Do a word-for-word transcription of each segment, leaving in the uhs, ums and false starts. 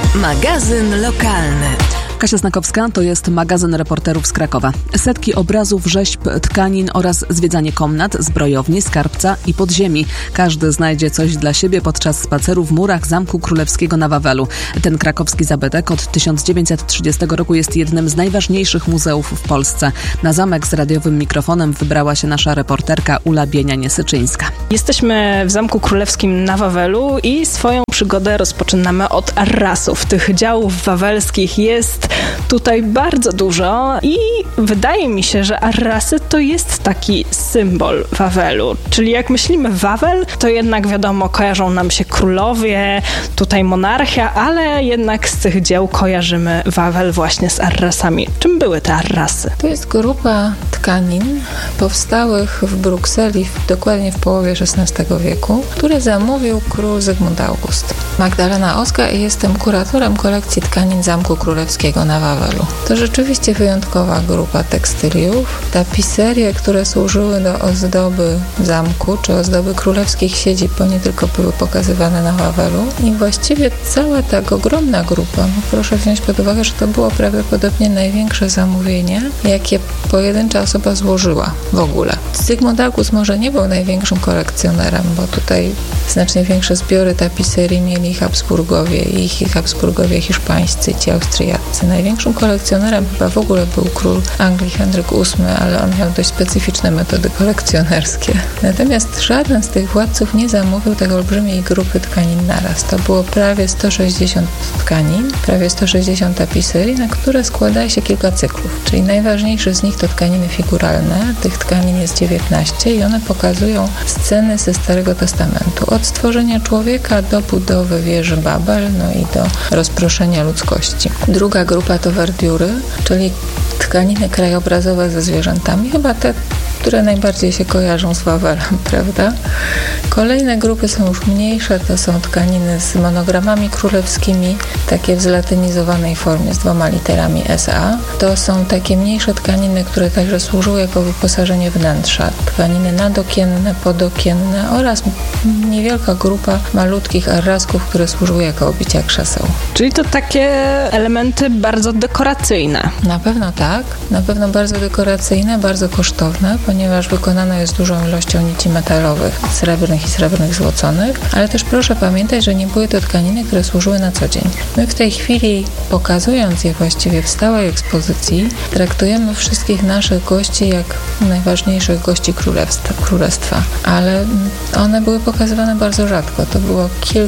Magazyn lokalny. Kasia Znakowska, to jest magazyn reporterów z Krakowa. Setki obrazów, rzeźb, tkanin oraz zwiedzanie komnat, zbrojowni, skarbca i podziemi. Każdy znajdzie coś dla siebie podczas spaceru w murach Zamku Królewskiego na Wawelu. Ten krakowski zabytek od tysiąc dziewięćset trzydziestego roku jest jednym z najważniejszych muzeów w Polsce. Na zamek z radiowym mikrofonem wybrała się nasza reporterka Ula Bienianie-Syczyńska. Jesteśmy w Zamku Królewskim na Wawelu i swoją przygodę rozpoczynamy od arrasów. Tych działów wawelskich jest tutaj bardzo dużo i wydaje mi się, że arrasy to jest taki symbol Wawelu. Czyli jak myślimy Wawel, to jednak wiadomo, kojarzą nam się królowie, tutaj monarchia, ale jednak z tych dzieł kojarzymy Wawel właśnie z arrasami. Czym były te arrasy? To jest grupa tkanin powstałych w Brukseli dokładnie w połowie szesnastego wieku, które zamówił król Zygmunt August. Magdalena Oska i jestem kuratorem kolekcji tkanin Zamku Królewskiego na Wawelu. To rzeczywiście wyjątkowa grupa tekstyliów. Tapiserie, które służyły do ozdoby zamku, czy ozdoby królewskich siedzib, bo nie tylko były pokazywane na Wawelu. I właściwie cała ta ogromna grupa, no proszę wziąć pod uwagę, że to było prawdopodobnie największe zamówienie, jakie pojedyncza osoba złożyła w ogóle. Zygmunt August może nie był największym kolekcjonerem, bo tutaj znacznie większe zbiory tapiserii mieli Habsburgowie i Habsburgowie hiszpańscy, ci Austriacy. Największym kolekcjonerem chyba w ogóle był król Anglii Henryk ósmy, ale on miał dość specyficzne metody kolekcjonerskie. Natomiast żaden z tych władców nie zamówił tak olbrzymiej grupy tkanin naraz. To było prawie sto sześćdziesiąt tkanin, prawie sto sześćdziesiąt tapiserii, na które składa się kilka cyklów. Czyli najważniejsze z nich to tkaniny figuralne. Tych tkanin jest dziewiętnaście i one pokazują sceny ze Starego Testamentu. Od stworzenia człowieka do budowy wieży Babel, no i do rozproszenia ludzkości. Druga grupa to werdiury, czyli tkaniny krajobrazowe ze zwierzętami. Chyba te, które najbardziej się kojarzą z Wawelem, prawda? Kolejne grupy są już mniejsze, to są tkaniny z monogramami królewskimi, takie w zlatynizowanej formie z dwoma literami S A. To są takie mniejsze tkaniny, które także służyły jako wyposażenie wnętrza. Tkaniny nadokienne, podokienne oraz niewielka grupa malutkich arrasków, które służyły jako obicia krzeseł. Czyli to takie elementy bardzo dekoracyjne. Na pewno tak, na pewno bardzo dekoracyjne, bardzo kosztowne, ponieważ wykonane jest dużą ilością nici metalowych, srebrnych i srebrnych złoconych, ale też proszę pamiętać, że nie były to tkaniny, które służyły na co dzień. My w tej chwili, pokazując je właściwie w stałej ekspozycji, traktujemy wszystkich naszych gości jak najważniejszych gości królestwa, królestwa, ale one były pokazywane bardzo rzadko. To było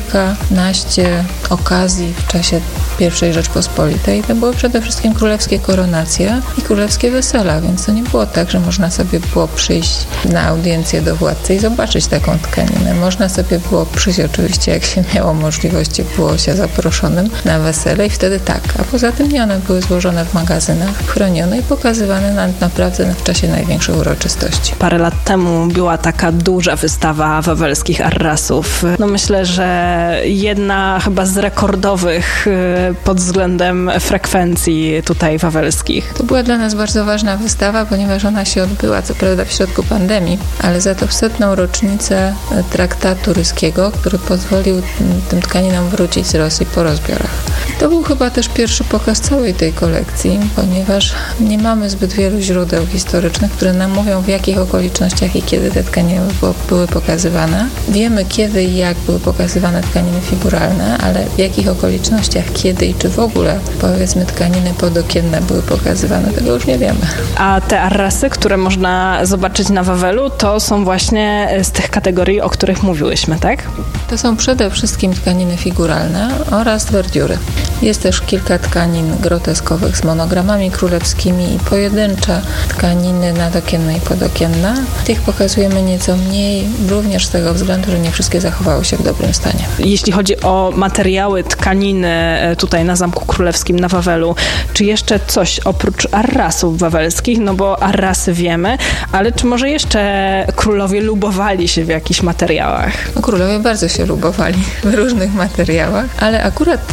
kilkanaście okazji w czasie pierwszej Rzeczpospolitej. To były przede wszystkim królewskie koronacje i królewskie wesela, więc to nie było tak, że można sobie było przyjść na audiencję do władcy i zobaczyć taką tkaninę. Można sobie było przyjść oczywiście, jak się miało możliwości, było się zaproszonym na wesele i wtedy tak. A poza tym nie, one były złożone w magazynach, chronione i pokazywane na, naprawdę w czasie największych uroczystości. Parę lat temu była taka duża wystawa wawelskich arrasów. No myślę, że jedna chyba z rekordowych pod względem frekwencji tutaj wawelskich. To była dla nas bardzo ważna wystawa, ponieważ ona się odbyła, co prawda w środku pandemii, ale za to w setną rocznicę traktatu ryskiego, który pozwolił tym tkaninom wrócić z Rosji po rozbiorach. To był chyba też pierwszy pokaz całej tej kolekcji, ponieważ nie mamy zbyt wielu źródeł historycznych, które nam mówią, w jakich okolicznościach i kiedy te tkaniny były pokazywane. Wiemy, kiedy i jak były pokazywane tkaniny figuralne, ale w jakich okolicznościach, kiedy i czy w ogóle, powiedzmy, tkaniny podokienne były pokazywane, tego już nie wiemy. A te arrasy, które można zobaczyć na Wawelu, to są właśnie z tych kategorii, o których mówiłyśmy, tak? To są przede wszystkim tkaniny figuralne oraz werdiury. Jest też kilka tkanin groteskowych z monogramami królewskimi i pojedyncze tkaniny nadokienne i podokienne. Tych pokazujemy nieco mniej, również z tego względu, że nie wszystkie zachowały się w dobrym stanie. Jeśli chodzi o materiały, tkaniny tutaj na Zamku Królewskim na Wawelu, czy jeszcze coś oprócz arrasów wawelskich, no bo arrasy wiemy, ale czy może jeszcze królowie lubowali się w jakichś materiałach? No, królowie bardzo się lubowali w różnych materiałach, ale akurat te kolekcje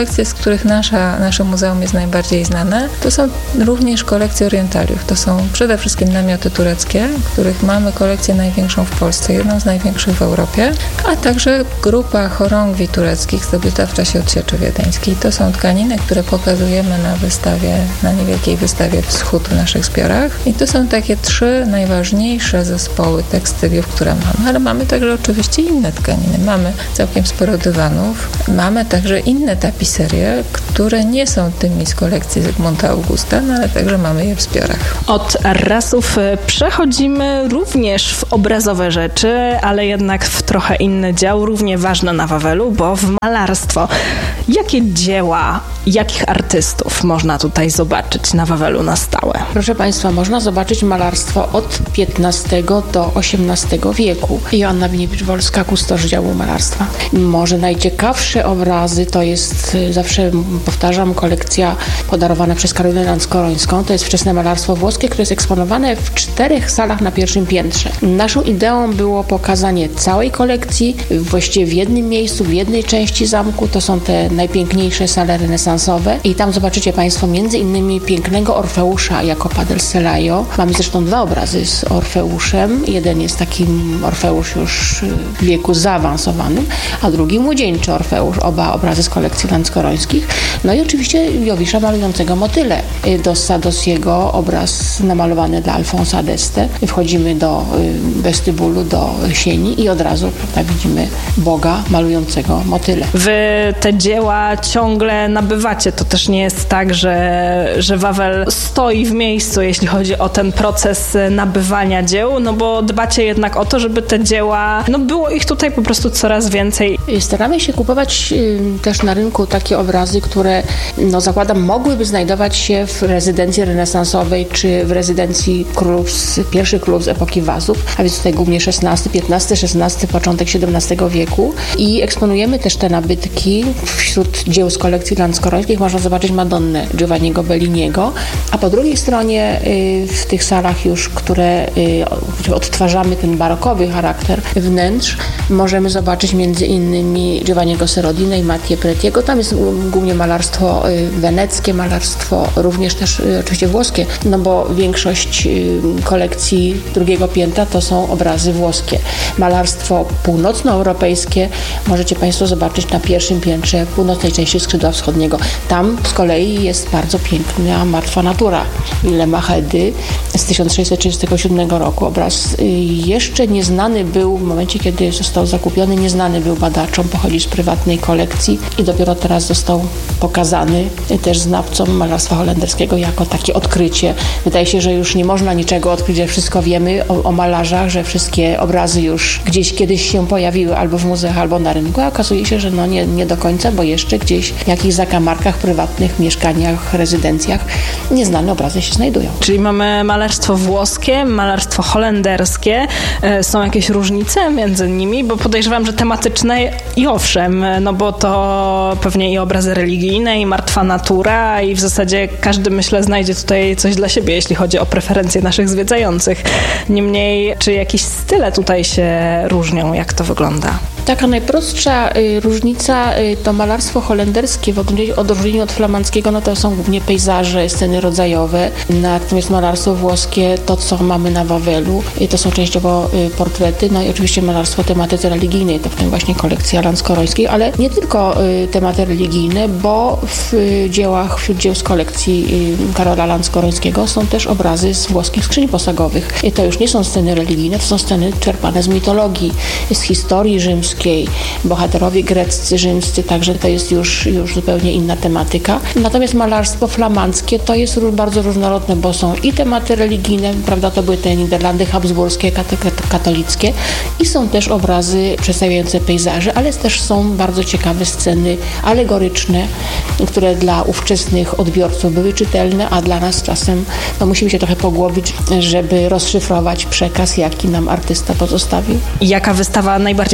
kolekcje, z których nasza, nasze muzeum jest najbardziej znane, to są również kolekcje orientaliów. To są przede wszystkim namioty tureckie, których mamy kolekcję największą w Polsce, jedną z największych w Europie, a także grupa chorągwi tureckich zdobyta w czasie odsieczy wiedeńskiej. To są tkaniny, które pokazujemy na wystawie, na niewielkiej wystawie Wschód w naszych zbiorach. I to są takie trzy najważniejsze zespoły tekstyliów, które mamy. Ale mamy także oczywiście inne tkaniny. Mamy całkiem sporo dywanów. Mamy także inne tapiserie, które nie są tymi z kolekcji Zygmunta Augusta, no ale także mamy je w zbiorach. Od rasów przechodzimy również w obrazowe rzeczy, ale jednak w trochę inny dział, równie ważny na Wawelu, bo w malarstwo. Jakie dzieła, jakich artystów można tutaj zobaczyć na Wawelu na stałe? Proszę Państwa, można zobaczyć malarstwo od piętnastego do osiemnastego wieku. Joanna Winiewicz-Wolska, kustosz działu malarstwa. Może najciekawsze obrazy to jest, zawsze powtarzam, kolekcja podarowana przez Karolinę Lanskorońską. To jest wczesne malarstwo włoskie, które jest eksponowane w czterech salach na pierwszym piętrze. Naszą ideą było pokazanie całej kolekcji właściwie w jednym miejscu, w jednej części zamku. To są te najpiękniejsze sale renesansowe i tam zobaczycie Państwo między innymi pięknego Orfeusza Jacopa del Selaio. Mamy zresztą dwa obrazy z Orfeuszem. Jeden jest taki Orfeusz już w wieku zaawansowanym, a drugi młodzieńczy Orfeusz. Oba obrazy z kolekcji lanskorońskich. No i oczywiście Jowisza malującego motyle. Dossa Dossiego, obraz namalowany dla Alfonsa d'Este. Wchodzimy do westybulu, do sieni i od razu, prawda, widzimy Boga malującego motyle. Wy te dzieła ciągle nabywacie. To też nie jest tak, że, że Wawel stoi w miejscu, jeśli chodzi o ten proces nabywania dzieł, no bo dbacie jednak o to, żeby te dzieła, no było ich tutaj po prostu coraz więcej. Staramy się kupować y, też na rynku takie obrazy, które, no zakładam, mogłyby znajdować się w rezydencji renesansowej czy w rezydencji królów, pierwszych królów z epoki Wazów, a więc tutaj głównie szesnasty, piętnasty, szesnasty, początek siedemnastego wieku i eksponujemy też te nabytki. Wśród dzieł z kolekcji lanskorońskich można zobaczyć Madonnę Giovanniego Belliniego, a po drugiej stronie y, w tych salach już, które y, odtwarzamy ten barokowy charakter wnętrz, możemy zobaczyć między innymi Giovanniego Serodine i Mattie Pretiego. Tam jest głównie malarstwo y, weneckie, malarstwo również też y, oczywiście włoskie, no bo większość y, kolekcji drugiego piętra to są obrazy włoskie. Malarstwo północnoeuropejskie możecie Państwo zobaczyć na pierwszym piętrze północnej części skrzydła wschodniego. Tam z kolei jest bardzo piękna Martwa natura Willema Hedy z tysiąc sześćset trzydziestego siódmego roku. Obraz jeszcze nieznany był w momencie, kiedy został zakupiony, nieznany był badaczom, pochodzi z prywatnej kolekcji i dopiero teraz został pokazany też znawcom malarstwa holenderskiego jako takie odkrycie. Wydaje się, że już nie można niczego odkryć, że wszystko wiemy o, o malarzach, że wszystkie obrazy już gdzieś kiedyś się pojawiły albo w muzeach, albo na rynku, a okazuje się, że no nie, nie do końca, bo jeszcze gdzieś w jakichś zakamarkach, prywatnych mieszkaniach, rezydencjach nieznane obrazy się znajdują. Czyli mamy malarstwo włoskie, malarstwo holenderskie. Są jakieś różnice między nimi? Bo podejrzewam, że tematyczne i owszem, no bo to pewnie i obrazy religijne, i martwa natura i w zasadzie każdy, myślę, znajdzie tutaj coś dla siebie, jeśli chodzi o preferencje naszych zwiedzających. Niemniej, czy jakieś style tutaj się różnią? Jak to wygląda? Taka najprostsza y, różnica y, to malarstwo holenderskie w odróżnieniu od flamandzkiego, no to są głównie pejzaże, sceny rodzajowe, natomiast malarstwo włoskie, to co mamy na Wawelu, y, to są częściowo y, portrety, no i oczywiście malarstwo tematyce religijnej, to w tym właśnie kolekcja lanskorońskiej, ale nie tylko y, tematy religijne, bo w y, dziełach, wśród dzieł z kolekcji y, Karola Lanskorońskiego są też obrazy z włoskich skrzyń posagowych. I to już nie są sceny religijne, to są sceny czerpane z mitologii, z historii rzymskiej, bohaterowie greccy, rzymscy, także to jest już, już zupełnie inna tematyka. Natomiast malarstwo flamandzkie to jest bardzo różnorodne, bo są i tematy religijne, prawda, to były te Niderlandy habsburskie, katolickie i są też obrazy przedstawiające pejzaże, ale też są bardzo ciekawe sceny alegoryczne, które dla ówczesnych odbiorców były czytelne, a dla nas czasem no, musimy się trochę pogłowić, żeby rozszyfrować przekaz, jaki nam artysta pozostawił. Jaka wystawa najbardziej zapadła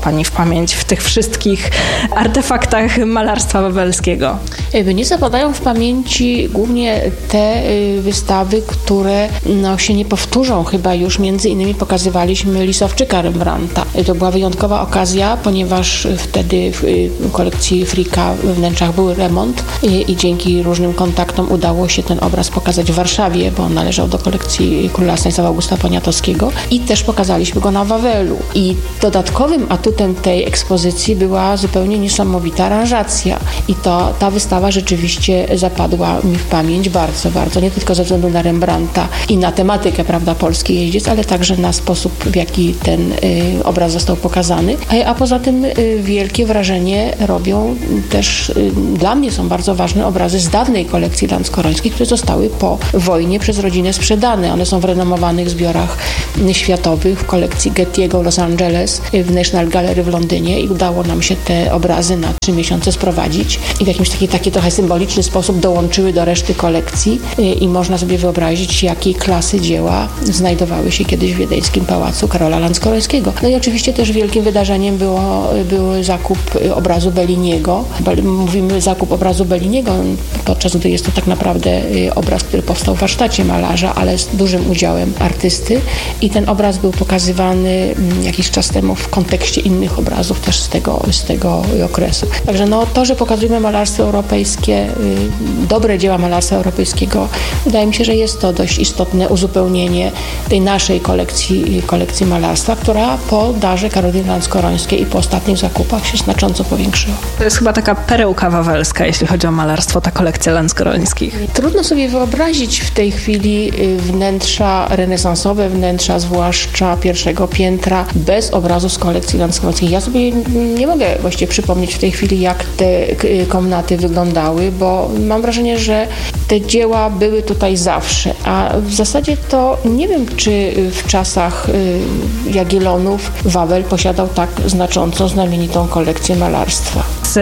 Pani w pamięć w tych wszystkich artefaktach malarstwa wawelskiego? Mnie zapadają w pamięci głównie te wystawy, które no, się nie powtórzą chyba już. Między innymi pokazywaliśmy Lisowczyka Rembrandta. To była wyjątkowa okazja, ponieważ wtedy w kolekcji Fricka we wnętrzach był remont i, i dzięki różnym kontaktom udało się ten obraz pokazać w Warszawie, bo on należał do kolekcji króla Stanisława Augusta Poniatowskiego i też pokazaliśmy go na Wawelu. I dodatkowym atutem tej ekspozycji była zupełnie niesamowita aranżacja. I to ta wystawa rzeczywiście zapadła mi w pamięć bardzo, bardzo. Nie tylko ze względu na Rembrandta i na tematykę, prawda, Polski jeździec, ale także na sposób, w jaki ten y, obraz został pokazany. A, a poza tym y, wielkie wrażenie robią też, y, dla mnie są bardzo ważne obrazy z dawnej kolekcji Lanskorońskiej, które zostały po wojnie przez rodzinę sprzedane. One są w renomowanych zbiorach światowych w kolekcji Getty'ego w Los Angeles, w National Gallery w Londynie i udało nam się te obrazy na trzy miesiące sprowadzić i w jakimś taki, taki trochę symboliczny sposób dołączyły do reszty kolekcji i, i można sobie wyobrazić, jakiej klasy dzieła znajdowały się kiedyś w wiedeńskim pałacu Karola Lanskorońskiego. No i oczywiście też wielkim wydarzeniem było, był zakup obrazu Belliniego. Mówimy zakup obrazu Belliniego, podczas gdy jest to tak naprawdę obraz, który powstał w warsztacie malarza, ale z dużym udziałem artysty i ten obraz był pokazywany jakiś czas temu w kontekście innych obrazów też z tego, z tego okresu. Także no, to, że pokazujemy malarstwo europejskie, dobre dzieła malarstwa europejskiego, wydaje mi się, że jest to dość istotne uzupełnienie tej naszej kolekcji, kolekcji malarstwa, która po darze Karoliny Lanskorońskiej i po ostatnich zakupach się znacząco powiększyła. To jest chyba taka perełka wawelska, jeśli chodzi o malarstwo, ta kolekcja Lanskorońskich. Trudno sobie wyobrazić w tej chwili wnętrza renesansowe, wnętrza zwłaszcza pierwszego piętra, bez obrazu z kolekcji Lanskorońskiej. Ja sobie nie mogę właściwie przypomnieć w tej chwili, jak te komnaty wyglądały, bo mam wrażenie, że te dzieła były tutaj zawsze, a w zasadzie to nie wiem, czy w czasach Jagiellonów Wawel posiadał tak znaczącą, znamienitą kolekcję malarstwa. Z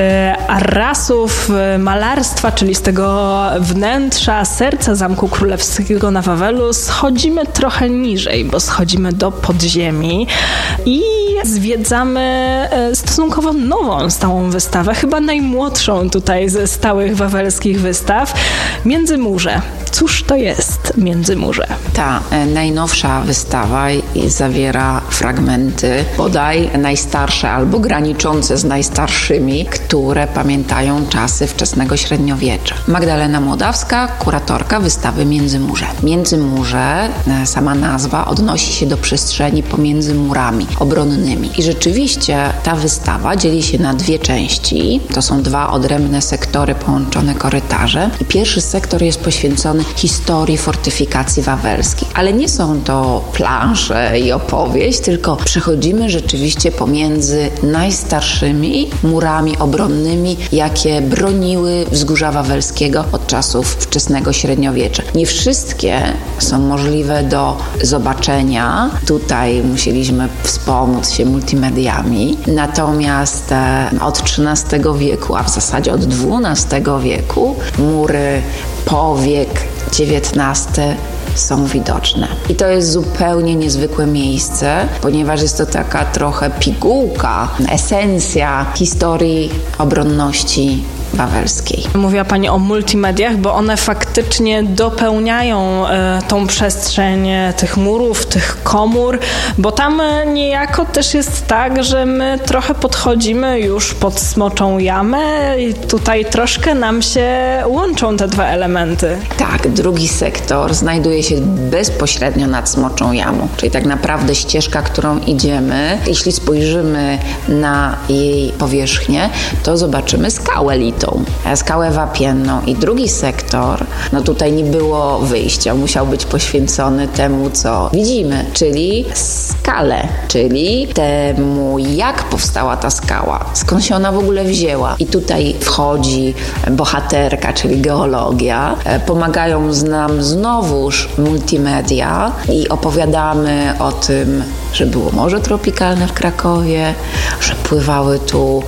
arrasów malarstwa, czyli z tego wnętrza, serca Zamku Królewskiego na Wawelu, schodzimy trochę niżej, bo schodzimy do podziemi i zwiedzamy stosunkowo nową stałą wystawę, chyba najmłodszą tutaj ze stałych wawelskich wystaw, Międzymurze. Cóż to jest Międzymurze? Ta najnowsza wystawa zawiera fragmenty bodaj najstarsze albo graniczące z najstarszymi, które pamiętają czasy wczesnego średniowiecza. Magdalena Młodawska, kuratorka wystawy Międzymurze. Międzymurze, sama nazwa, odnosi się do przestrzeni pomiędzy murami obronnymi. I rzeczywiście ta wystawa dzieli się na dwie części. To są dwa odrębne sektory połączone korytarzem. I pierwszy sektor jest poświęcony historii fortyfikacji wawelskich. Ale nie są to plansze i opowieść, tylko przechodzimy rzeczywiście pomiędzy najstarszymi murami obronnymi, jakie broniły wzgórza wawelskiego od czasów wczesnego średniowiecza. Nie wszystkie są możliwe do zobaczenia. Tutaj musieliśmy wspomóc się multimediami. Natomiast e, od trzynastego wieku, a w zasadzie od dwunastego wieku, mury po wiek dziewiętnasty są widoczne. I to jest zupełnie niezwykłe miejsce, ponieważ jest to taka trochę pigułka, esencja historii obronności wawelskiej. Mówiła Pani o multimediach, bo one faktycznie dopełniają e, tą przestrzeń tych murów, tych komór, bo tam e, niejako też jest tak, że my trochę podchodzimy już pod Smoczą Jamę i tutaj troszkę nam się łączą te dwa elementy. Tak, drugi sektor znajduje się bezpośrednio nad Smoczą Jamą, czyli tak naprawdę ścieżka, którą idziemy, jeśli spojrzymy na jej powierzchnię, to zobaczymy skałę litą. Skałę wapienną i drugi sektor, no tutaj nie było wyjścia, musiał być poświęcony temu, co widzimy, czyli skale, czyli temu, jak powstała ta skała, skąd się ona w ogóle wzięła. I tutaj wchodzi bohaterka, czyli geologia. Pomagają nam znowuż multimedia i opowiadamy o tym, że było morze tropikalne w Krakowie, że pływały tu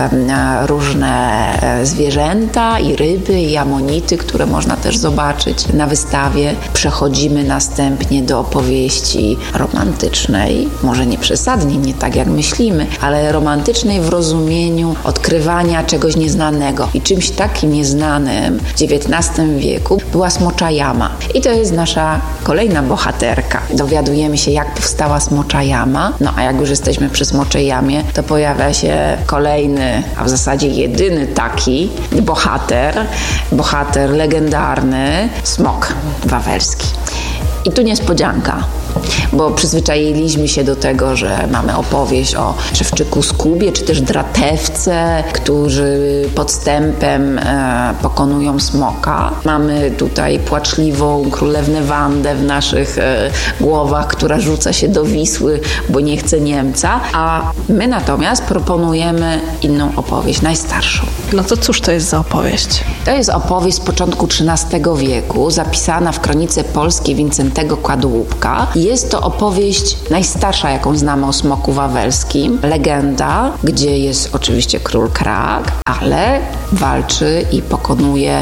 e, różne zwierzęta i ryby, i amonity, które można też zobaczyć na wystawie. Przechodzimy następnie do opowieści romantycznej, może nie przesadnie, nie tak jak myślimy, ale romantycznej w rozumieniu odkrywania czegoś nieznanego. I czymś takim nieznanym w dziewiętnastym wieku była Smocza Jama. I to jest nasza kolejna bohaterka. Dowiadujemy się, jak powstała Smocza Jama. No a jak już jesteśmy przy Smoczej Jamie, to pojawia się kolejny, a w zasadzie jedyny taki bohater, bohater legendarny, smok wawelski. I tu niespodzianka, bo przyzwyczailiśmy się do tego, że mamy opowieść o Szewczyku Skubie, czy też Dratewce, którzy podstępem e, pokonują smoka. Mamy tutaj płaczliwą królewnę Wandę w naszych e, głowach, która rzuca się do Wisły, bo nie chce Niemca, a my natomiast proponujemy inną opowieść, najstarszą. No to cóż to jest za opowieść? To jest opowieść z początku trzynastego wieku, zapisana w Kronice Polskiej Wincentego Kładłubka. Jest to opowieść najstarsza, jaką znamy o smoku wawelskim. Legenda, gdzie jest oczywiście król Krak, ale walczy i pokonuje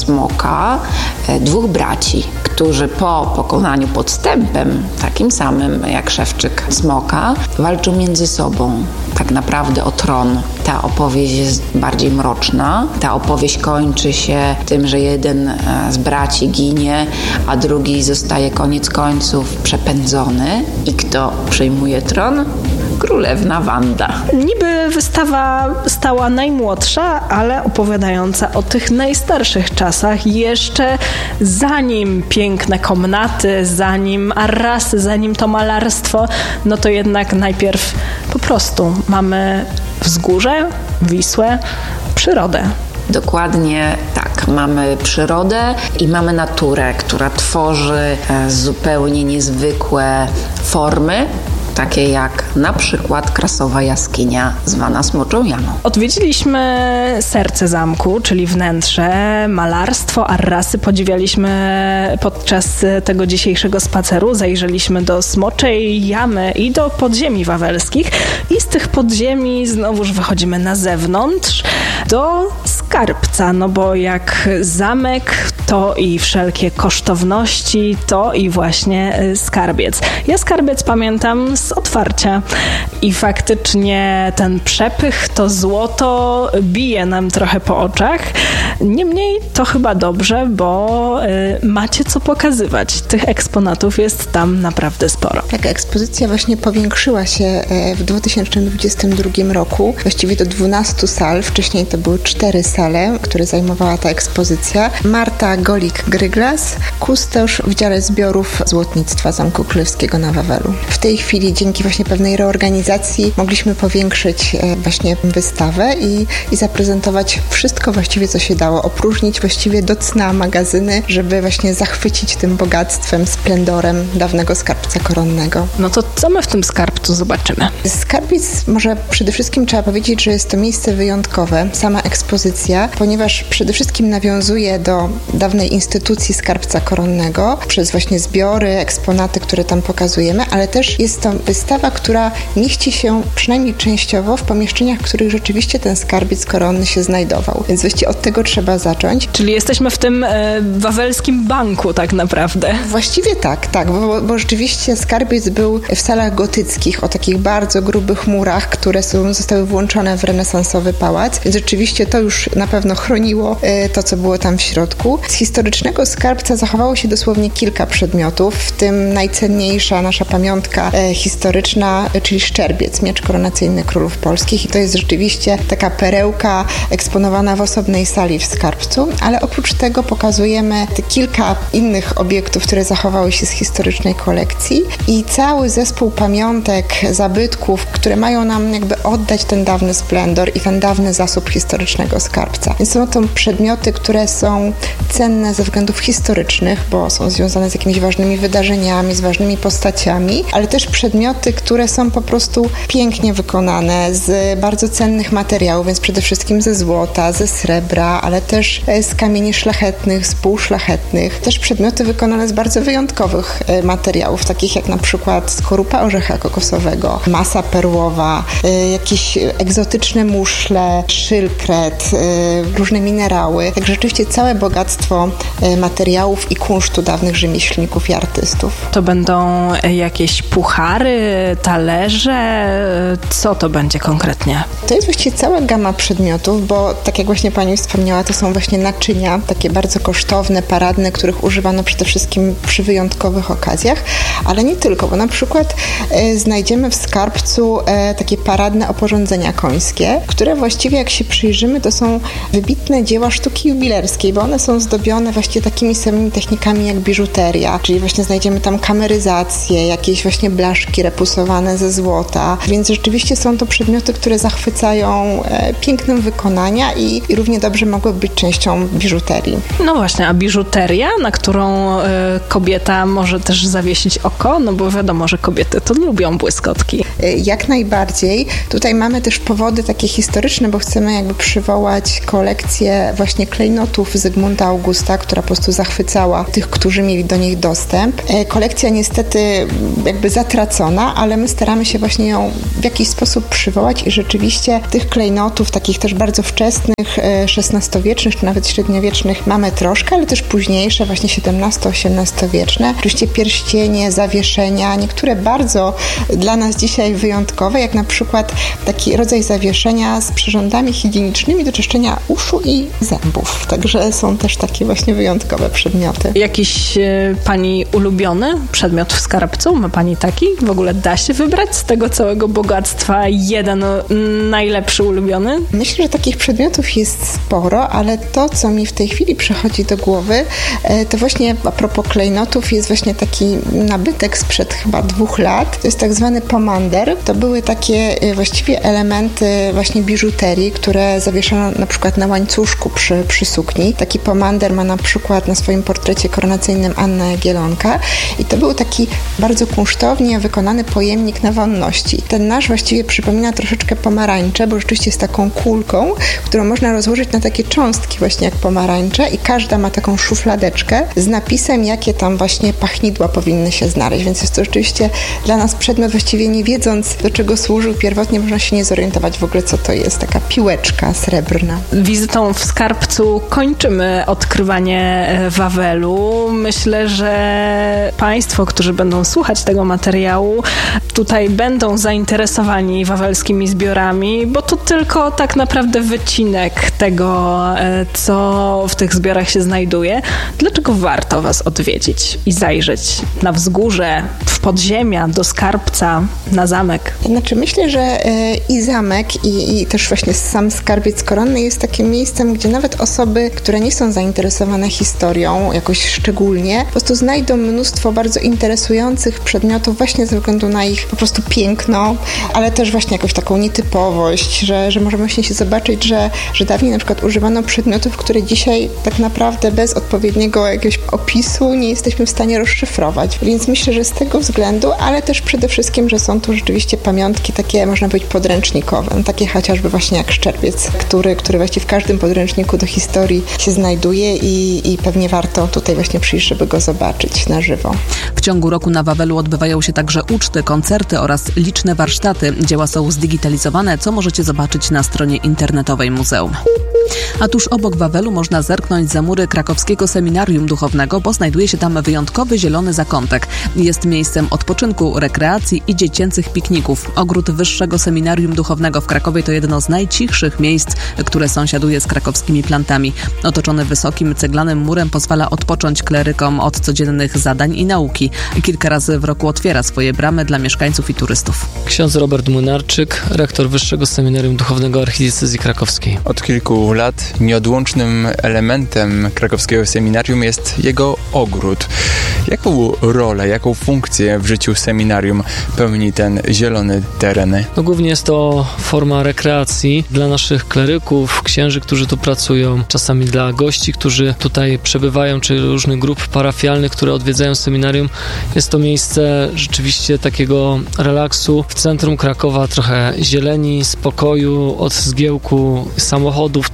smoka e, dwóch braci, którzy po pokonaniu podstępem, takim samym jak Szewczyk smoka, walczą między sobą. Tak naprawdę o tron. Ta opowieść jest bardziej mroczna. Ta opowieść kończy się tym, że jeden z braci ginie, a drugi zostaje koniec końców przepędzony. I kto przejmuje tron? Królewna Wanda. Niby wystawa stała najmłodsza, ale opowiadająca o tych najstarszych czasach, jeszcze zanim piękne komnaty, zanim arrasy, zanim to malarstwo, no to jednak najpierw po prostu mamy wzgórze, Wisłę, przyrodę. Dokładnie tak. Mamy przyrodę i mamy naturę, która tworzy zupełnie niezwykłe formy, takie jak na przykład krasowa jaskinia zwana Smoczą Jamą. Odwiedziliśmy serce zamku, czyli wnętrze, malarstwo, arrasy podziwialiśmy podczas tego dzisiejszego spaceru, zajrzeliśmy do Smoczej Jamy i do podziemi wawelskich i z tych podziemi znowuż wychodzimy na zewnątrz do skarbca, no bo jak zamek, to i wszelkie kosztowności, to i właśnie skarbiec. Ja skarbiec pamiętam z otwarcia i faktycznie ten przepych, to złoto bije nam trochę po oczach. Niemniej to chyba dobrze, bo y, macie co pokazywać. Tych eksponatów jest tam naprawdę sporo. Tak, ekspozycja właśnie powiększyła się w dwa tysiące dwudziestym drugim roku, właściwie do dwunastu sal. Wcześniej to były cztery sale, które zajmowała ta ekspozycja. Marta Golik-Gryglas, kustosz w dziale zbiorów złotnictwa Zamku Królewskiego na Wawelu. W tej chwili dzięki właśnie pewnej reorganizacji mogliśmy powiększyć właśnie wystawę i, i zaprezentować wszystko właściwie, co się dało. Opróżnić właściwie do cna magazyny, żeby właśnie zachwycić tym bogactwem, splendorem dawnego skarbca koronnego. No to co my w tym skarbcu zobaczymy? Skarbiec, może przede wszystkim trzeba powiedzieć, że jest to miejsce wyjątkowe, sama ekspozycja, ponieważ przede wszystkim nawiązuje do dawnej instytucji skarbca koronnego przez właśnie zbiory, eksponaty, które tam pokazujemy, ale też jest to wystawa, która mieści się przynajmniej częściowo w pomieszczeniach, w których rzeczywiście ten skarbiec koronny się znajdował. Więc właściwie od tego trzeba zacząć. Czyli jesteśmy w tym e, wawelskim banku tak naprawdę. Właściwie tak, tak, bo, bo rzeczywiście skarbiec był w salach gotyckich o takich bardzo grubych murach, które są, zostały włączone w renesansowy pałac, więc rzeczywiście to już na pewno chroniło e, to, co było tam w środku. Z historycznego skarbca zachowało się dosłownie kilka przedmiotów, w tym najcenniejsza nasza pamiątka e, historyczna, czyli szczerbiec, miecz koronacyjny królów polskich i to jest rzeczywiście taka perełka eksponowana w osobnej sali w skarbcu, ale oprócz tego pokazujemy te kilka innych obiektów, które zachowały się z historycznej kolekcji i cały zespół pamiątek, zabytków, które mają nam jakby oddać ten dawny splendor i ten dawny zasób historycznego skarbca. Więc są to przedmioty, które są cenne ze względów historycznych, bo są związane z jakimiś ważnymi wydarzeniami, z ważnymi postaciami, ale też przedmioty, które są po prostu pięknie wykonane z bardzo cennych materiałów, więc przede wszystkim ze złota, ze srebra, ale ale też z kamieni szlachetnych, z półszlachetnych. Też przedmioty wykonane z bardzo wyjątkowych materiałów, takich jak na przykład skorupa orzecha kokosowego, masa perłowa, jakieś egzotyczne muszle, szylkret, różne minerały. Także rzeczywiście całe bogactwo materiałów i kunsztu dawnych rzemieślników i artystów. To będą jakieś puchary, talerze? Co to będzie konkretnie? To jest właściwie cała gama przedmiotów, bo tak jak właśnie Pani wspomniała, to są właśnie naczynia, takie bardzo kosztowne, paradne, których używano przede wszystkim przy wyjątkowych okazjach, ale nie tylko, bo na przykład e, znajdziemy w skarbcu e, takie paradne oporządzenia końskie, które właściwie jak się przyjrzymy, to są wybitne dzieła sztuki jubilerskiej, bo one są zdobione właściwie takimi samymi technikami jak biżuteria, czyli właśnie znajdziemy tam kameryzację, jakieś właśnie blaszki repusowane ze złota, więc rzeczywiście są to przedmioty, które zachwycają e, pięknem wykonania i, i równie dobrze mogły być częścią biżuterii. No właśnie, a biżuteria, na którą y, kobieta może też zawiesić oko, no bo wiadomo, że kobiety to lubią błyskotki. Jak najbardziej. Tutaj mamy też powody takie historyczne, bo chcemy jakby przywołać kolekcję właśnie klejnotów Zygmunta Augusta, która po prostu zachwycała tych, którzy mieli do nich dostęp. Kolekcja niestety jakby zatracona, ale my staramy się właśnie ją w jakiś sposób przywołać i rzeczywiście tych klejnotów, takich też bardzo wczesnych, szesnastowiecznych czy nawet średniowiecznych mamy troszkę, ale też późniejsze, właśnie siedemnasto-osiemnastowieczne. Oczywiście pierścienie, zawieszenia, niektóre bardzo dla nas dzisiaj wyjątkowe, jak na przykład taki rodzaj zawieszenia z przyrządami higienicznymi do czyszczenia uszu i zębów. Także są też takie właśnie wyjątkowe przedmioty. Jakiś e, Pani ulubiony przedmiot w skarbcu? Ma Pani taki? W ogóle da się wybrać z tego całego bogactwa jeden najlepszy ulubiony? Myślę, że takich przedmiotów jest sporo, ale to, co mi w tej chwili przychodzi do głowy, to właśnie a propos klejnotów jest właśnie taki nabytek sprzed chyba dwóch lat. To jest tak zwany pomander. To były takie właściwie elementy właśnie biżuterii, które zawieszano na przykład na łańcuszku przy, przy sukni. Taki pomander ma na przykład na swoim portrecie koronacyjnym Anna Jagiellonka i to był taki bardzo kunsztownie wykonany pojemnik na wonności. Ten nasz właściwie przypomina troszeczkę pomarańczę, bo rzeczywiście jest taką kulką, którą można rozłożyć na takie cząstki właśnie jak pomarańcze i każda ma taką szufladeczkę z napisem, jakie tam właśnie pachnidła powinny się znaleźć, więc jest to rzeczywiście dla nas przedmiot, właściwie nie wiedząc, do czego służył pierwotnie, można się nie zorientować w ogóle, co to jest, taka piłeczka srebrna. Wizytą w skarbcu kończymy odkrywanie Wawelu. Myślę, że Państwo, którzy będą słuchać tego materiału, tutaj będą zainteresowani wawelskimi zbiorami, bo to tylko tak naprawdę wycinek tego, co w tych zbiorach się znajduje. Dlaczego warto Was odwiedzić i zajrzeć na wzgórze, w podziemia, do skarbca, na zamek? Znaczy myślę, że i zamek, i, i też właśnie sam skarbiec koronny jest takim miejscem, gdzie nawet osoby, które nie są zainteresowane historią jakoś szczególnie, po prostu znajdą mnóstwo bardzo interesujących przedmiotów właśnie ze względu na ich po prostu piękno, ale też właśnie jakąś taką nietypowość, że, że możemy właśnie się zobaczyć, że, że dawniej na przykład używano przedmiotów, które dzisiaj tak naprawdę bez odpowiedniego jakiegoś opisu nie jesteśmy w stanie rozszyfrować. Więc myślę, że z tego względu, ale też przede wszystkim, że są tu rzeczywiście pamiątki takie, można powiedzieć, podręcznikowe. Takie chociażby właśnie jak Szczerbiec, który, który właściwie w każdym podręczniku do historii się znajduje i, i pewnie warto tutaj właśnie przyjść, żeby go zobaczyć na żywo. W ciągu roku na Wawelu odbywają się także uczty, koncerty oraz liczne warsztaty. Dzieła są zdigitalizowane, co możecie zobaczyć na stronie internetowej muzeum. A tuż obok Wawelu można zerknąć za mury krakowskiego seminarium duchownego, bo znajduje się tam wyjątkowy zielony zakątek. Jest miejscem odpoczynku, rekreacji i dziecięcych pikników. Ogród Wyższego Seminarium Duchownego w Krakowie to jedno z najcichszych miejsc, które sąsiaduje z krakowskimi plantami. Otoczony wysokim ceglanym murem pozwala odpocząć klerykom od codziennych zadań i nauki. Kilka razy w roku otwiera swoje bramy dla mieszkańców i turystów. Ksiądz Robert Młynarczyk, rektor Wyższego Seminarium Duchownego Archidiecezji Krakowskiej. Od kilku lat nieodłącznym elementem krakowskiego seminarium jest jego ogród. Jaką rolę, jaką funkcję w życiu seminarium pełni ten zielony teren? No głównie jest to forma rekreacji dla naszych kleryków, księży, którzy tu pracują, czasami dla gości, którzy tutaj przebywają, czy różnych grup parafialnych, które odwiedzają seminarium. Jest to miejsce rzeczywiście takiego relaksu. W centrum Krakowa trochę zieleni, spokoju, od zgiełku samochodów, turystów.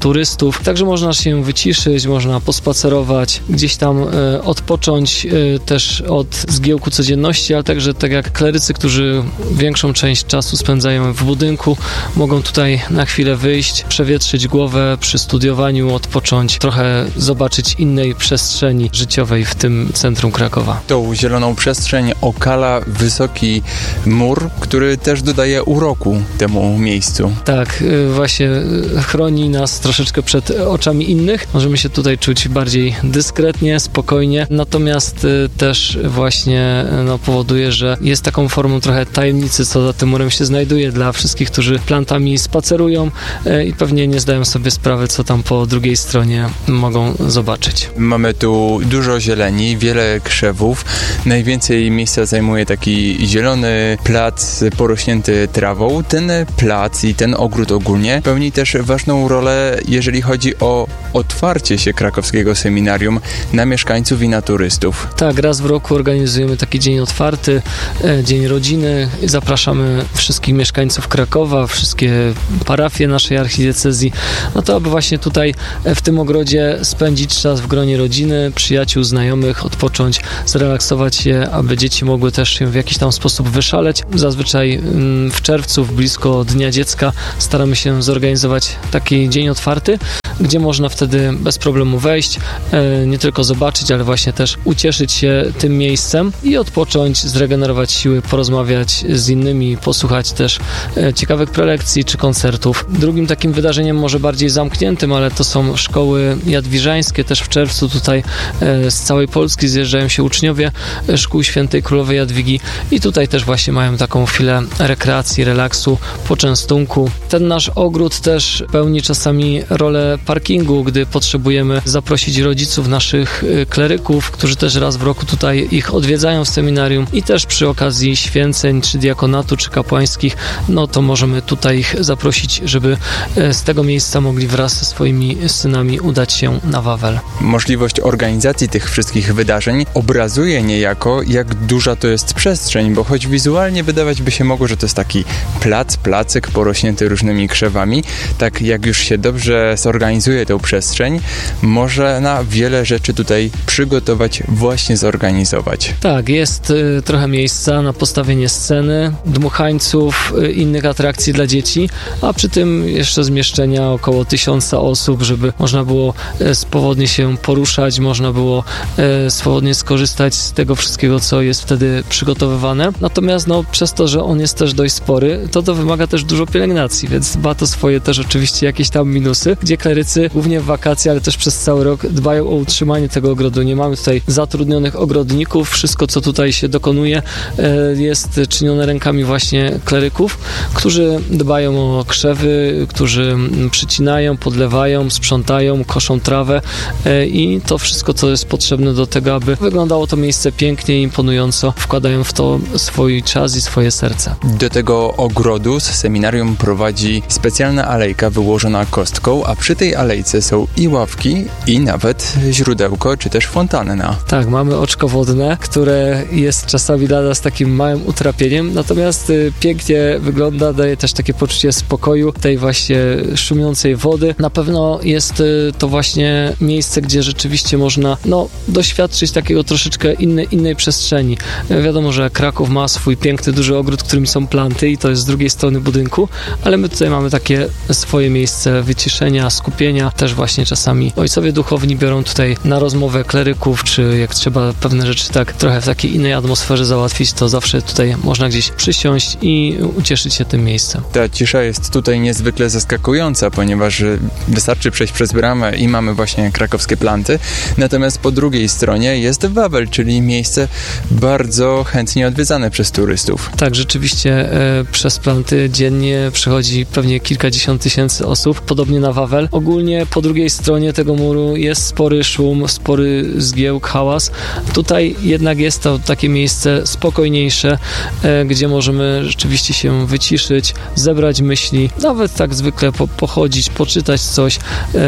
koncertów. Także można się wyciszyć, można pospacerować, gdzieś tam e, odpocząć e, też od zgiełku codzienności, ale także tak jak klerycy, którzy większą część czasu spędzają w budynku, mogą tutaj na chwilę wyjść, przewietrzyć głowę przy studiowaniu, odpocząć, trochę zobaczyć innej przestrzeni życiowej w tym centrum Krakowa. Tą zieloną przestrzeń okala wysoki mur, który też dodaje uroku temu miejscu. Tak, właśnie chroni nas troszeczkę przed oczami innych. Możemy się tutaj czuć bardziej dyskretnie, spokojnie, natomiast też właśnie no, powoduje, że jest taką formą trochę tajemnicy, co za tym murem się znajduje dla wszystkich, którzy plantami spacerują i pewnie nie zdają sobie sprawy, co tam po drugiej stronie mogą zobaczyć. Mamy tu dużo zieleni, wiele krzewów. Najwięcej miejsca zajmuje taki zielony plac porośnięty trawą. Ten plac i ten ogród ogólnie pełni też ważną rolę, jeżeli chodzi o otwarcie się krakowskiego seminarium na mieszkańców i na turystów. Tak, raz w roku organizujemy taki dzień otwarty, dzień rodziny. Zapraszamy wszystkich mieszkańców Krakowa, wszystkie parafie naszej archidiecezji, no to aby właśnie tutaj w tym ogrodzie spędzić czas w gronie rodziny, przyjaciół, znajomych, odpocząć, zrelaksować się, aby dzieci mogły też się w jakiś tam sposób wyszaleć. Zazwyczaj w czerwcu, w blisko Dnia Dziecka, staramy się zorganizować taki dzień otwarty, gdzie można wtedy bez problemu wejść, nie tylko zobaczyć, ale właśnie też ucieszyć się tym miejscem i odpocząć, zregenerować siły, porozmawiać z innymi, posłuchać też ciekawych prelekcji czy koncertów. Drugim takim wydarzeniem, może bardziej zamkniętym, ale to są szkoły jadwiżańskie. Też w czerwcu tutaj z całej Polski zjeżdżają się uczniowie szkół Świętej Królowej Jadwigi i tutaj też właśnie mają taką chwilę rekreacji, relaksu, poczęstunku. Ten nasz ogród też pełni czasami rolę parkingu, gdy potrzebujemy zaprosić rodziców naszych kleryków, którzy też raz w roku tutaj ich odwiedzają w seminarium i też przy okazji święceń, czy diakonatu, czy kapłańskich, no to możemy tutaj ich zaprosić, żeby z tego miejsca mogli wraz ze swoimi synami udać się na Wawel. Możliwość organizacji tych wszystkich wydarzeń obrazuje niejako, jak duża to jest przestrzeń, bo choć wizualnie wydawać by się mogło, że to jest taki plac, placek porośnięty różnymi krzewami, tak jak już się dobrze zorganizuje tę przestrzeń, można wiele rzeczy tutaj przygotować, właśnie zorganizować. Tak, jest y, trochę miejsca na postawienie sceny, dmuchańców, y, innych atrakcji dla dzieci, a przy tym jeszcze zmieszczenia około tysiąca osób, żeby można było y, swobodnie się poruszać, można było y, swobodnie skorzystać z tego wszystkiego, co jest wtedy przygotowywane. Natomiast no, przez to, że on jest też dość spory, to to wymaga też dużo pielęgnacji, więc ma to swoje też oczywiście jakieś tam minusy, gdzie klerycy głównie w wakacje, ale też przez cały rok dbają o utrzymanie tego ogrodu. Nie mamy tutaj zatrudnionych ogrodników. Wszystko, co tutaj się dokonuje, jest czynione rękami właśnie kleryków, którzy dbają o krzewy, którzy przycinają, podlewają, sprzątają, koszą trawę i to wszystko, co jest potrzebne do tego, aby wyglądało to miejsce pięknie i imponująco, wkładają w to swój czas i swoje serce. Do tego ogrodu z seminarium prowadzi specjalna alejka wyłożona kostką, a przy tej alejce są i ławki, i nawet źródełko, czy też fontanna. Tak, mamy oczko wodne, które jest czasami dla nas takim małym utrapieniem, natomiast y, pięknie wygląda, daje też takie poczucie spokoju, tej właśnie szumiącej wody. Na pewno jest y, to właśnie miejsce, gdzie rzeczywiście można no, doświadczyć takiego troszeczkę innej, innej przestrzeni. Y, wiadomo, że Kraków ma swój piękny, duży ogród, którym są planty i to jest z drugiej strony budynku, ale my tutaj mamy takie swoje miejsce wyciszenia, skupienia. Też właśnie czasami ojcowie duchowni biorą tutaj na rozmowę kleryków, czy jak trzeba pewne rzeczy tak trochę w takiej innej atmosferze załatwić, to zawsze tutaj można gdzieś przysiąść i ucieszyć się tym miejscem. Ta cisza jest tutaj niezwykle zaskakująca, ponieważ wystarczy przejść przez bramę i mamy właśnie krakowskie planty, natomiast po drugiej stronie jest Wawel, czyli miejsce bardzo chętnie odwiedzane przez turystów. Tak, rzeczywiście e, przez planty dziennie przychodzi pewnie kilkadziesiąt tysięcy osób, podobnie na Wawel. Ogólnie po drugiej stronie tego muru jest spory szum, spory zgiełk, hałas. Tutaj jednak jest to takie miejsce spokojniejsze, e, gdzie możemy rzeczywiście się wyciszyć, zebrać myśli, nawet tak zwykle po, pochodzić, poczytać coś, e,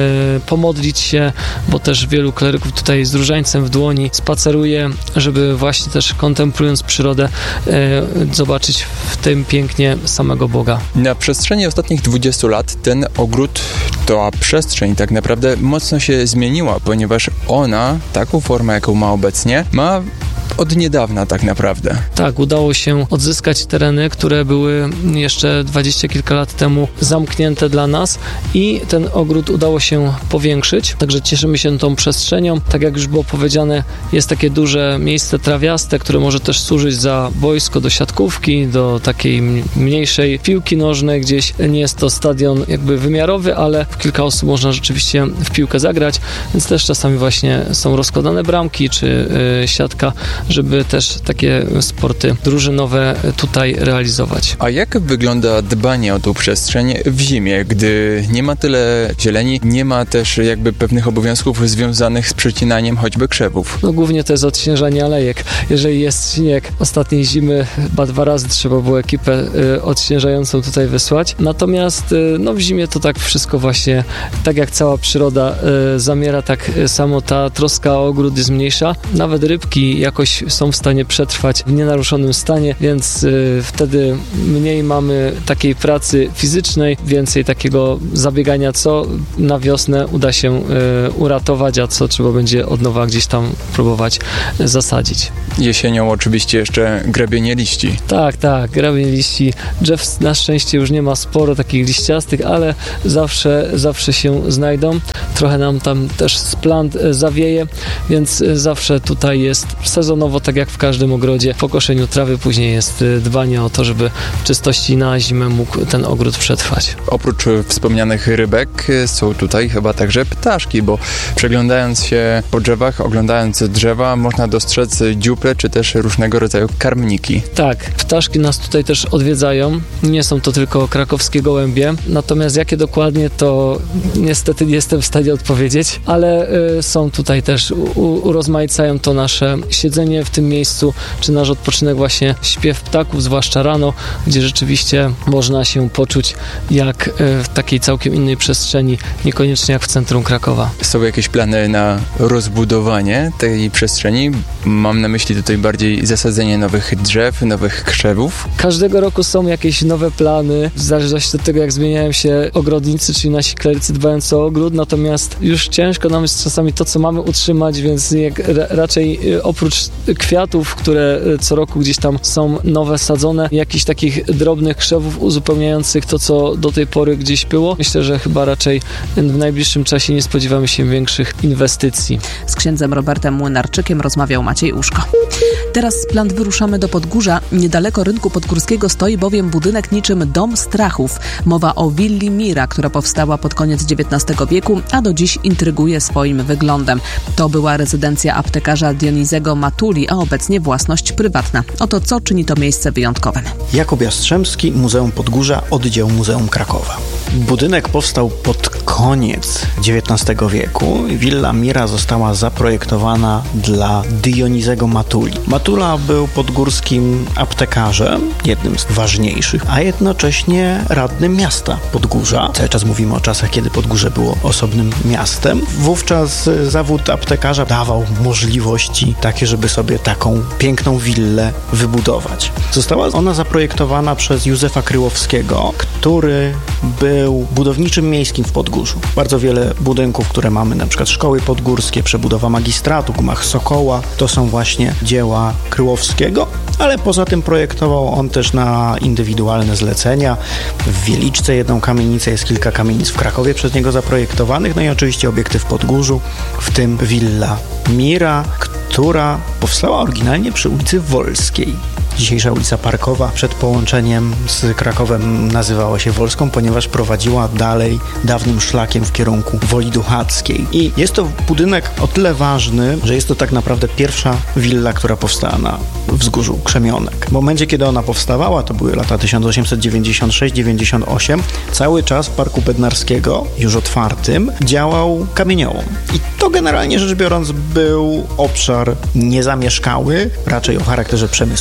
pomodlić się, bo też wielu kleryków tutaj z różańcem w dłoni spaceruje, żeby właśnie też kontemplując przyrodę e, zobaczyć w tym pięknie samego Boga. Na przestrzeni ostatnich dwudziestu lat ten ogród, to przestrzeń tak naprawdę mocno się zmieniła, ponieważ ona, taką formę, jaką ma obecnie, ma od niedawna tak naprawdę. Tak, udało się odzyskać tereny, które były jeszcze dwadzieścia kilka lat temu zamknięte dla nas i ten ogród udało się powiększyć, także cieszymy się tą przestrzenią. Tak jak już było powiedziane, jest takie duże miejsce trawiaste, które może też służyć za boisko do siatkówki, do takiej mniejszej piłki nożnej gdzieś. Nie jest to stadion jakby wymiarowy, ale w kilka osób można rzeczywiście w piłkę zagrać, więc też czasami właśnie są rozkładane bramki czy y, siatka, żeby też takie sporty drużynowe tutaj realizować. A jak wygląda dbanie o tą przestrzeń w zimie, gdy nie ma tyle zieleni, nie ma też jakby pewnych obowiązków związanych z przecinaniem choćby krzewów? No głównie to jest odśnieżanie alejek. Jeżeli jest śnieg, ostatniej zimy chyba dwa razy trzeba było ekipę y, odśnieżającą tutaj wysłać. Natomiast y, no w zimie to tak wszystko właśnie, tak jak cała przyroda y, zamiera, tak samo ta troska o ogród jest mniejsza. Nawet rybki jakoś są w stanie przetrwać w nienaruszonym stanie, więc y, wtedy mniej mamy takiej pracy fizycznej, więcej takiego zabiegania, co na wiosnę uda się y, uratować, a co trzeba będzie od nowa gdzieś tam próbować y, zasadzić. Jesienią oczywiście jeszcze grabienie liści. Tak, tak, grabienie liści. Drzew na szczęście już nie ma sporo takich liściastych, ale zawsze, zawsze się znajdą. Trochę nam tam też z plant y, zawieje, więc y, zawsze tutaj jest sezonowo, tak jak w każdym ogrodzie, po koszeniu trawy później jest dbanie o to, żeby w czystości na zimę mógł ten ogród przetrwać. Oprócz wspomnianych rybek są tutaj chyba także ptaszki, bo przeglądając się po drzewach, oglądając drzewa, można dostrzec dziuple czy też różnego rodzaju karmniki. Tak, ptaszki nas tutaj też odwiedzają. Nie są to tylko krakowskie gołębie, natomiast jakie dokładnie, to niestety nie jestem w stanie odpowiedzieć, ale y, są tutaj też, u, urozmaicają to nasze siedzenie w tym miejscu, czy nasz odpoczynek, właśnie śpiew ptaków, zwłaszcza rano, gdzie rzeczywiście można się poczuć jak w takiej całkiem innej przestrzeni, niekoniecznie jak w centrum Krakowa. Są jakieś plany na rozbudowanie tej przestrzeni? Mam na myśli tutaj bardziej zasadzenie nowych drzew, nowych krzewów. Każdego roku są jakieś nowe plany, w zależności od tego, jak zmieniają się ogrodnicy, czyli nasi klerycy dbający o ogród, natomiast już ciężko nam jest czasami to, co mamy utrzymać, więc jak raczej oprócz kwiatów, które co roku gdzieś tam są nowe sadzone, jakichś takich drobnych krzewów uzupełniających to, co do tej pory gdzieś było. Myślę, że chyba raczej w najbliższym czasie nie spodziewamy się większych inwestycji. Z księdzem Robertem Młynarczykiem rozmawiał Maciej Uszko. Teraz z Plant wyruszamy do Podgórza. Niedaleko rynku podgórskiego stoi bowiem budynek niczym dom strachów. Mowa o willi Mira, która powstała pod koniec dziewiętnastego wieku, a do dziś intryguje swoim wyglądem. To była rezydencja aptekarza Dionizego Matuli, a obecnie własność prywatna. Oto co czyni to miejsce wyjątkowym. Jakub Jastrzębski, Muzeum Podgórza, oddział Muzeum Krakowa. Budynek powstał pod koniec dziewiętnastego wieku. Willa Mira została zaprojektowana dla Dionizego Matuli. Matula był podgórskim aptekarzem, jednym z ważniejszych, a jednocześnie radnym miasta Podgórza. Cały czas mówimy o czasach, kiedy Podgórze było osobnym miastem. Wówczas zawód aptekarza dawał możliwości takie, żeby sobie taką piękną willę wybudować. Została ona zaprojektowana przez Józefa Kryłowskiego, który był budowniczym miejskim w Podgórzu. Bardzo wiele budynków, które mamy, na przykład szkoły podgórskie, przebudowa magistratu, gmach Sokoła, to są właśnie dzieła Kryłowskiego, ale poza tym projektował on też na indywidualne zlecenia. W Wieliczce jedną kamienicę, jest kilka kamienic w Krakowie przez niego zaprojektowanych, no i oczywiście obiekty w Podgórzu, w tym Willa Mira, która powstała oryginalnie przy ulicy Wolskiej. Dzisiejsza ulica Parkowa przed połączeniem z Krakowem nazywała się Wolską, ponieważ prowadziła dalej dawnym szlakiem w kierunku Woli Duchackiej. I jest to budynek o tyle ważny, że jest to tak naprawdę pierwsza willa, która powstała na wzgórzu Krzemionek. W momencie, kiedy ona powstawała, to były lata tysiąc osiemset dziewięćdziesiąt sześć dziewięćdziesiąt osiem, cały czas w Parku Bednarskiego, już otwartym, działał kamieniołom. I to generalnie rzecz biorąc był obszar niezamieszkały, raczej o charakterze przemysłowym,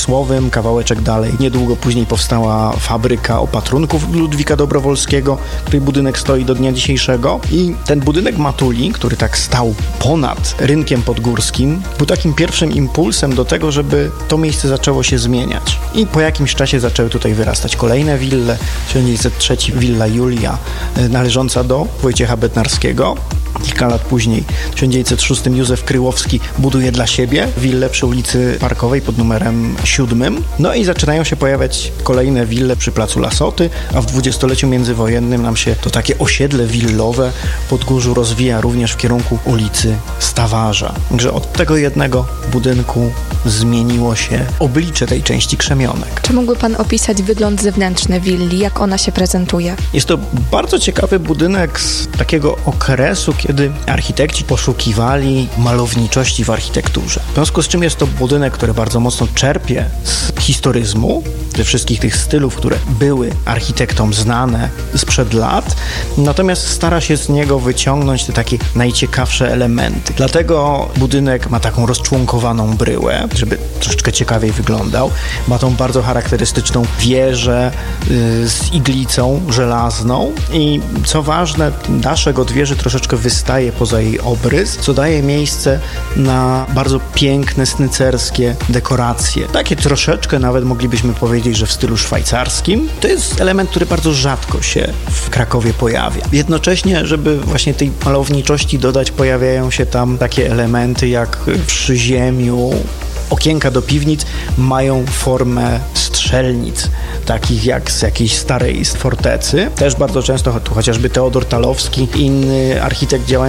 kawałeczek dalej. Niedługo później powstała fabryka opatrunków Ludwika Dobrowolskiego, której budynek stoi do dnia dzisiejszego. I ten budynek Matuli, który tak stał ponad rynkiem podgórskim, był takim pierwszym impulsem do tego, żeby to miejsce zaczęło się zmieniać. I po jakimś czasie zaczęły tutaj wyrastać kolejne wille. W tysiąc dziewięćset trzecim willa Julia, należąca do Wojciecha Bednarskiego. Kilka lat później, w tysiąc dziewięćset szóstym, Józef Kryłowski buduje dla siebie willę przy ulicy Parkowej pod numerem siódmym. No i zaczynają się pojawiać kolejne wille przy placu Lasoty, a w dwudziestoleciu międzywojennym nam się to takie osiedle willowe w Podgórzu rozwija również w kierunku ulicy Stawarza. Także od tego jednego budynku zmieniło się oblicze tej części Krzemionek. Czy mógłby pan opisać wygląd zewnętrzny willi, jak ona się prezentuje? Jest to bardzo ciekawy budynek z takiego okresu, kiedy architekci poszukiwali malowniczości w architekturze. W związku z czym jest to budynek, który bardzo mocno czerpie z historyzmu, ze wszystkich tych stylów, które były architektom znane sprzed lat, natomiast stara się z niego wyciągnąć te takie najciekawsze elementy. Dlatego budynek ma taką rozczłonkowaną bryłę, żeby troszeczkę ciekawiej wyglądał. Ma tą bardzo charakterystyczną wieżę yy, z iglicą żelazną i co ważne, daszek od wieży troszeczkę wystaje poza jej obrys, co daje miejsce na bardzo piękne, snycerskie dekoracje. Takie troszeczkę nawet moglibyśmy powiedzieć, że w stylu szwajcarskim. To jest element, który bardzo rzadko się w Krakowie pojawia. Jednocześnie, żeby właśnie tej malowniczości dodać, pojawiają się tam takie elementy jak w przyziemiu. Okienka do piwnic mają formę strzelnic, takich jak z jakiejś starej fortecy. Też bardzo często, tu chociażby Teodor Talowski, inny architekt działający